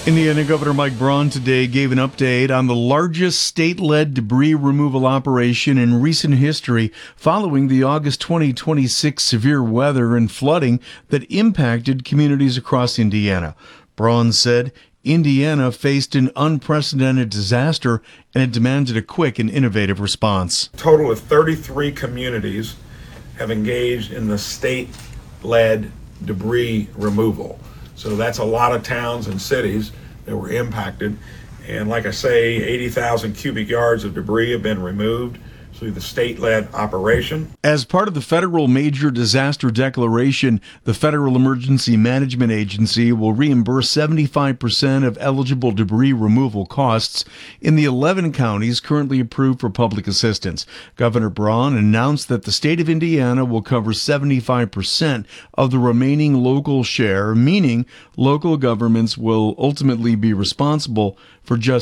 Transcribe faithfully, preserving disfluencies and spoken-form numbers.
Indiana Governor Mike Braun today gave an update on the largest state-led debris removal operation in recent history following the August twenty twenty-six severe weather and flooding that impacted communities across Indiana. Braun said Indiana faced an unprecedented disaster and it demanded a quick and innovative response. A total of thirty-three communities have engaged in the state-led debris removal. So that's a lot of towns and cities that were impacted. And like I say, eighty thousand cubic yards of debris have been removed through the state-led operation. As part of the federal major disaster declaration, the Federal Emergency Management Agency will reimburse seventy-five percent of eligible debris removal costs in the eleven counties currently approved for public assistance. Governor Braun announced that the state of Indiana will cover seventy-five percent of the remaining local share, meaning local governments will ultimately be responsible for just